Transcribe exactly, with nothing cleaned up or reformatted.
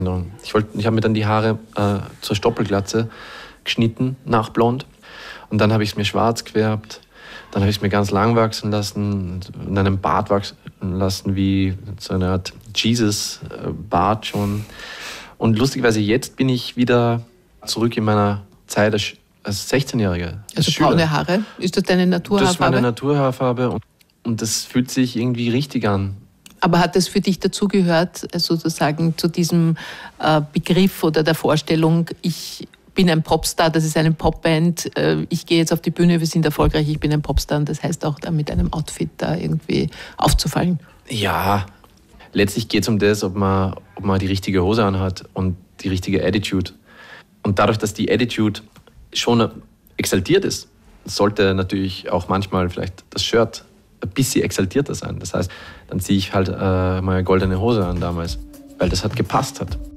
Ich, wollt, ich habe mir dann die Haare äh, zur Stoppelglatze geschnitten, nach blond. Und dann habe ich es mir schwarz gefärbt. Dann habe ich es mir ganz lang wachsen lassen und einen Bart wachsen lassen, wie so eine Art Jesus-Bart schon. Und lustigerweise jetzt bin ich wieder zurück in meiner Zeit als, als sechzehnjähriger. Als also braune Haare? Ist das deine Naturhaarfarbe? Das ist meine Naturhaarfarbe und, und das fühlt sich irgendwie richtig an. Aber hat das für dich dazugehört, sozusagen zu diesem äh, Begriff oder der Vorstellung, ich bin ein Popstar, das ist eine Popband, äh, ich gehe jetzt auf die Bühne, wir sind erfolgreich, ich bin ein Popstar und das heißt auch da mit einem Outfit da irgendwie aufzufallen? Ja, letztlich geht es um das, ob man, ob man die richtige Hose anhat und die richtige Attitude. Und dadurch, dass die Attitude schon exaltiert ist, sollte natürlich auch manchmal vielleicht das Shirt ein bisschen exaltierter sein. Das heißt, dann ziehe ich halt äh, meine goldene Hose an damals, weil das hat gepasst hat.